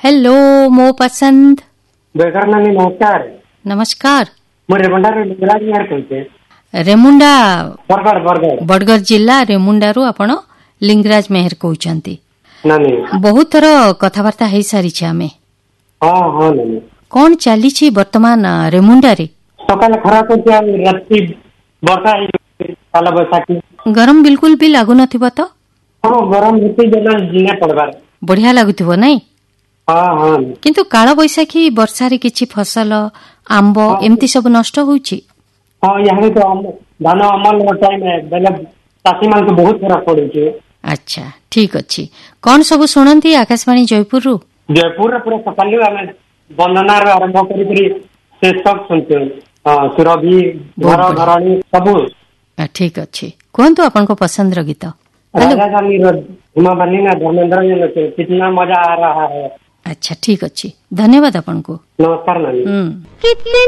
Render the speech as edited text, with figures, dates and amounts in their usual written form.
Hello मो पसंद बेकार नानी नमस्कार। नमस्कार। ମୁଁ ରେମୁଣ୍ଡାରୁ ଲିଙ୍ଗରାଜ ନାୟକ କହୁଛି। ରେମୁଣ୍ଡା ବରଗଡ଼ ବଡ଼ଗଡ଼ ଜିଲ୍ଲା ରେମୁଣ୍ଡାରୁ ଆପଣ ଲିଙ୍ଗରାଜ ମେହେର କହୁଛନ୍ତି। ନାନୀ ବହୁତ ଥର କଥାବାର୍ତ୍ତା ହେଇସାରିଛେ ଆମେ। ହଁ ହଁ ନାନୀ। କଣ ଚାଲିଛି ବର୍ତ୍ତମାନ ରେମୁଣ୍ଡାରେ? ସକାଳେ ଖରା କରୁଛି ଆଉ ରାତି ବର୍ଷା ହେଇଯାଉଛି କାଳ ବୈଶାଖୀ। ଗରମ ବିଲକୁଲ ବି ଲାଗୁନଥିବ ତ? ହଁ ଗରମ ହେତି ଦେଲେ ଜିନା ପଡବାର। ବଢିଆ ଲାଗୁଥିବ ନାଇଁ? ହଁ ହଁ କିନ୍ତୁ କାଳ ବୈଶାଖୀ ବର୍ଷାରେ କିଛି ଫସଲ ଆମ୍ବ ଏମିତି ସବୁ ନଷ୍ଟ ହଉଛି। ହଁ ଇହାଦେ ତ ଧାନ ଅମଳ ଟାଇମ ବେଲେ ଚାଷୀ ମାନଙ୍କୁ ବହୁତ ଫରକ ପଡୁଛି। ଆଚ୍ଛା ଠିକ ଅଛି। କଣ ସବୁ ଶୁଣନ୍ତି ଆକାଶବାଣୀ ଜୟପୁରରୁ? ଜୟପୁରରେ ପୁରା ସକାଳୁ ଆମେ ବନ୍ଦନାରୁ ଆରମ୍ଭ କରିକିରି ଶେଷ ଶୁଣୁଛୁ। ସୁରଭି ବହୁତ ଘର ବଢିଆ। ଘରଣୀ ସବୁ। ଠିକ ଅଛି କୁହନ୍ତୁ ଆପଣଙ୍କ ପସନ୍ଦର ଗୀତ। ହ୍ୟାଲୋ। राजा रानी हिमा बनी ना धर्मेंद्र जी कितना मजा आ रहा है। ଆଚ୍ଛା ଠିକ ଅଛି ଧନ୍ୟବାଦ ଆପଣଙ୍କୁ। नमस्कार नानी। कितने